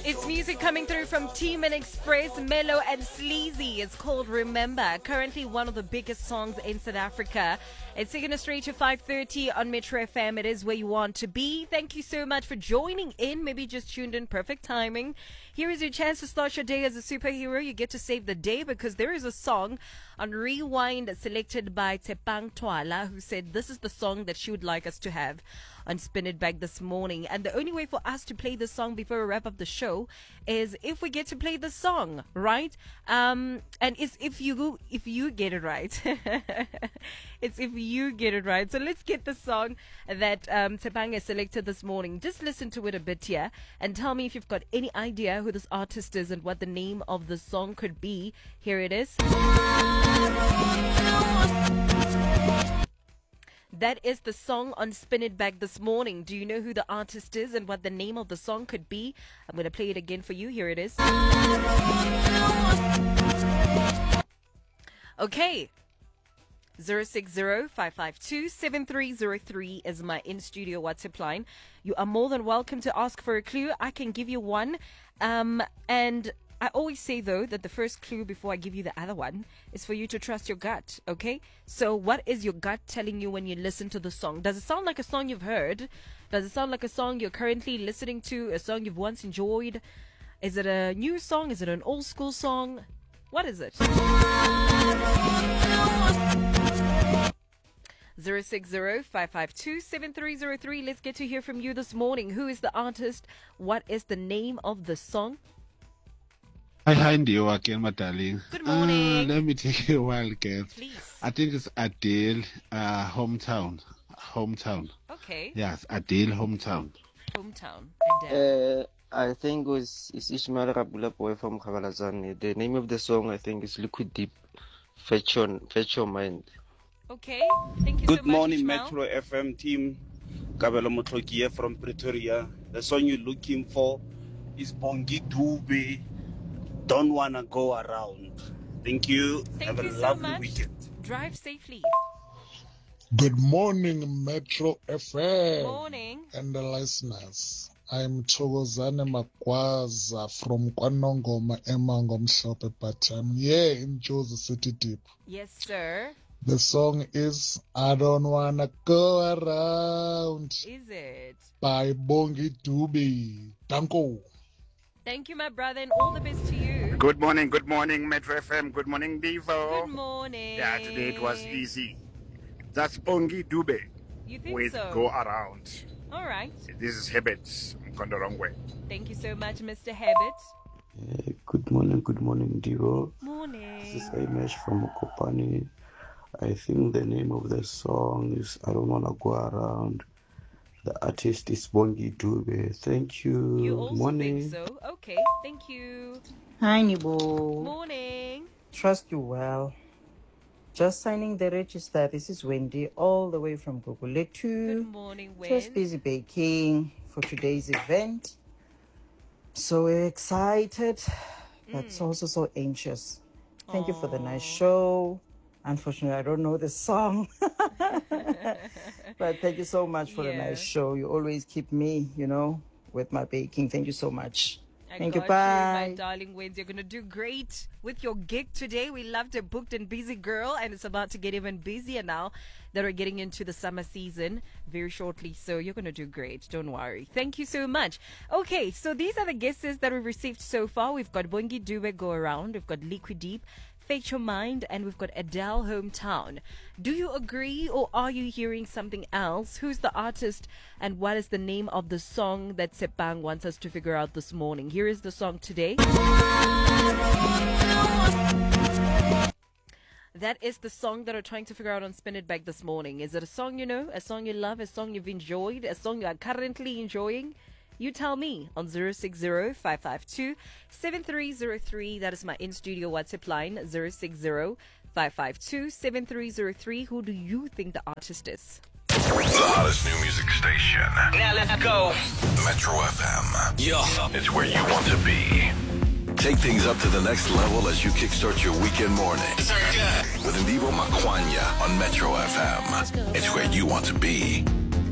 It's music coming through from Team and Express, Mellow and Sleazy. It's called Remember. Currently one of the biggest songs in South Africa. It's taking us straight to 5:30 on Metro FM. It is where you want to be. Thank you so much for joining in. Maybe just tuned in. Perfect timing. Here is your chance to start your day as a superhero. You get to save the day because there is a song on Rewind selected by Tepang Twala, who said this is the song that she would like us to have on Spin It Back this morning. And the only way for us to play this song before we wrap up the show is if we get to play the song, right? And it's if you get it right. It's if you get it right. So let's get the song that Tepang has selected this morning. Just listen to it a bit here and tell me if you've got any idea who this artist is and what the name of the song could be. Here it is. That is the song on Spin It Back this morning. Do you know who the artist is and what the name of the song could be? I'm going to play it again for you. Here it is. Okay. 060-552-7303 is my in-studio WhatsApp line. You are more than welcome to ask for a clue. I can give you one. And I always say, though, that the first clue before I give you the other one is for you to trust your gut, okay? So what is your gut telling you when you listen to the song? Does it sound like a song you've heard? Does it sound like a song you're currently listening to, a song you've once enjoyed? Is it a new song? Is it an old school song? What is it? 060-552-7303. Let's get to hear from you this morning. Who is the artist? What is the name of the song? Hi, Ndio again, my darling. Good morning. Let me take you a wild guess. Please. I think it's Adele, hometown. Okay. Yes, Adele, hometown. Hometown. Adele. I think it's Ishmael Rabula Boy from Kabalazan. The name of the song, I think, is Liquid Deep. Fetch your mind. Okay. Thank you so much. Good morning, Ishmael. Metro FM team. Kabelo Motlokia from Pretoria. The song you're looking for is Bongi Dube. Don't wanna go around. Thank you. Thank Have you a so lovely much. weekend. Drive safely. Good morning, Metro FM. Morning. And the listeners. I'm Thokozane Makwaza from Kwanongoma, Emangom Shope, but I'm here in Jozi City Deep. Yes, sir. The song is I Don't Wanna Go Around Is it? by Bongi Dube. Danko. Thank you, my brother, and all the best to you. Good morning, Metro FM. Good morning, Devo. Good morning. Yeah, today it was easy. That's Bongi Dube You think with so? Go Around. All right. This is Habits. I'm gone the wrong way. Thank you so much, Mr. Habit. Good morning, Divo. Morning. This is Aimesh from Mokopani. I think the name of the song is I Don't Wanna Go Around. The artist is Bongi Dube. Thank you. You also Morning. think so? Okay. Thank you. Hi, Nibo. Morning. Trust you well. Just signing the register. This is Wendy, all the way from Good Guguletu. morning, Just Wayne. busy baking for today's event. So excited, but also so anxious. Thank you for the nice show. Unfortunately, I don't know the song. But thank you so much for the nice show. You always keep me, with my baking. Thank you so much. Thank you. Bye. My darling Wayne. You're going to do great with your gig today. We loved a booked and busy girl, and it's about to get even busier now that we're getting into the summer season very shortly. So you're going to do great. Don't worry. Thank you so much. Okay, so these are the guesses that we've received so far. We've got Bongi Dube, Go Around. We've got Liquid Deep, Fake Your Mind, and we've got Adele, Hometown. Do you agree, or are you hearing something else? Who's the artist, and what is the name of the song that Sepang wants us to figure out this morning? Here is the song today. That is the song that we're trying to figure out on Spin It Back this morning. Is it a song you know, a song you love, a song you've enjoyed, a song you are currently enjoying? You tell me on 060-552-7303. That is my in-studio WhatsApp line, 060-552-7303. Who do you think the artist is? The hottest new music station. Now let's go. Metro FM. Yeah. It's where you want to be. Take things up to the next level as you kickstart your weekend morning. With Ndivo Makwanya on Metro FM. It's where you want to be.